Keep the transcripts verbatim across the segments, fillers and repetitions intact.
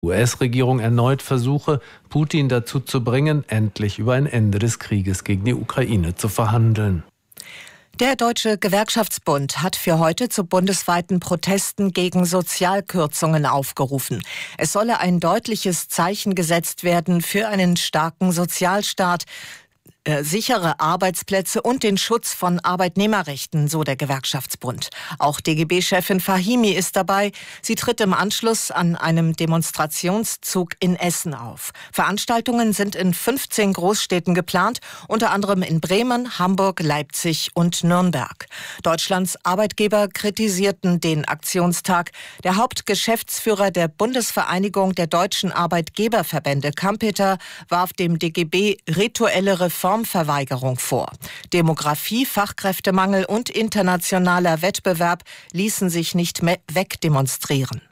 U S-Regierung erneut Versuche, Putin dazu zu bringen, endlich über ein Ende des Krieges gegen die Ukraine zu verhandeln. Der Deutsche Gewerkschaftsbund hat für heute zu bundesweiten Protesten gegen Sozialkürzungen aufgerufen. Es solle ein deutliches Zeichen gesetzt werden für einen starken Sozialstaat, Äh, sichere Arbeitsplätze und den Schutz von Arbeitnehmerrechten, so der Gewerkschaftsbund. Auch D G B-Chefin Fahimi ist dabei. Sie tritt im Anschluss an einem Demonstrationszug in Essen auf. Veranstaltungen sind in fünfzehn Großstädten geplant, unter anderem in Bremen, Hamburg, Leipzig und Nürnberg. Deutschlands Arbeitgeber kritisierten den Aktionstag. Der Hauptgeschäftsführer der Bundesvereinigung der deutschen Arbeitgeberverbände, Kampeter, warf dem D G B rituelle Reformen Reformverweigerung vor. Demografie, Fachkräftemangel und internationaler Wettbewerb ließen sich nicht mehr wegdemonstrieren.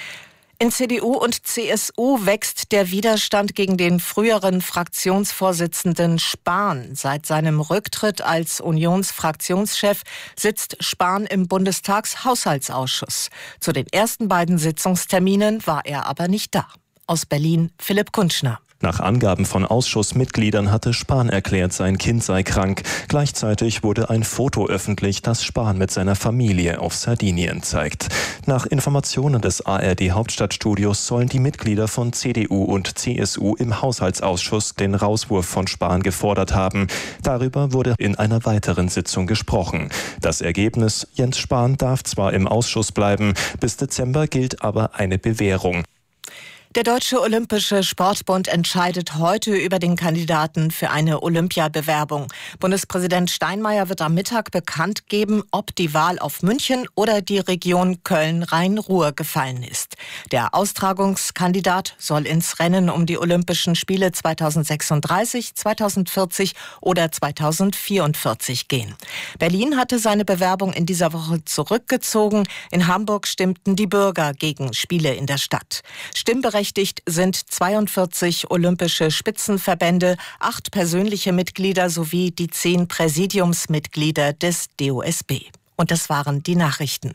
In C D U und C S U wächst der Widerstand gegen den früheren Fraktionsvorsitzenden Spahn. Seit seinem Rücktritt als Unionsfraktionschef sitzt Spahn im Bundestagshaushaltsausschuss. Zu den ersten beiden Sitzungsterminen war er aber nicht da. Aus Berlin Philipp Kunschner. Nach Angaben von Ausschussmitgliedern hatte Spahn erklärt, sein Kind sei krank. Gleichzeitig wurde ein Foto öffentlich, das Spahn mit seiner Familie auf Sardinien zeigt. Nach Informationen des A R D-Hauptstadtstudios sollen die Mitglieder von C D U und C S U im Haushaltsausschuss den Rauswurf von Spahn gefordert haben. Darüber wurde in einer weiteren Sitzung gesprochen. Das Ergebnis: Jens Spahn darf zwar im Ausschuss bleiben, bis Dezember gilt aber eine Bewährung. Der Deutsche Olympische Sportbund entscheidet heute über den Kandidaten für eine Olympiabewerbung. Bundespräsident Steinmeier wird am Mittag bekannt geben, ob die Wahl auf München oder die Region Köln-Rhein-Ruhr gefallen ist. Der Austragungskandidat soll ins Rennen um die Olympischen Spiele zweitausendsechsunddreißig, zweitausendvierzig oder zweitausendvierundvierzig gehen. Berlin hatte seine Bewerbung in dieser Woche zurückgezogen. In Hamburg stimmten die Bürger gegen Spiele in der Stadt. Stimmberechtigt sind zweiundvierzig olympische Spitzenverbände, acht persönliche Mitglieder sowie die zehn Präsidiumsmitglieder des D O S B. Und das waren die Nachrichten.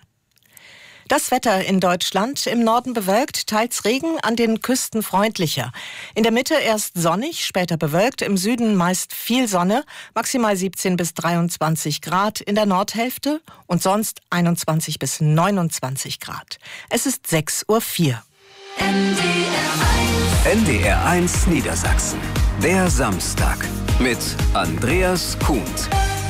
Das Wetter in Deutschland: im Norden bewölkt, teils Regen, an den Küsten freundlicher. In der Mitte erst sonnig, später bewölkt, im Süden meist viel Sonne, maximal siebzehn bis dreiundzwanzig Grad in der Nordhälfte und sonst einundzwanzig bis neunundzwanzig Grad. Es ist sechs Uhr vier. N D R eins. N D R eins Niedersachsen. Der Samstag mit Andreas Kuhnt.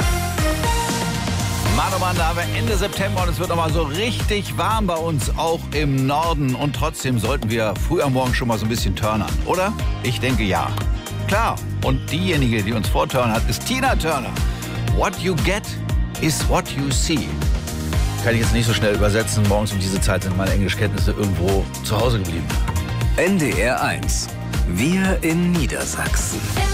Mann, oh Mann, da haben wir Ende September und es wird nochmal so richtig warm bei uns, auch im Norden. Und trotzdem sollten wir früh am Morgen schon mal so ein bisschen turnern, oder? Ich denke ja. Klar, und diejenige, die uns vorturnen hat, ist Tina Turner. What you get is what you see. Kann ich jetzt nicht so schnell übersetzen. Morgens um diese Zeit sind meine Englischkenntnisse irgendwo zu Hause geblieben. N D R eins. Wir in Niedersachsen.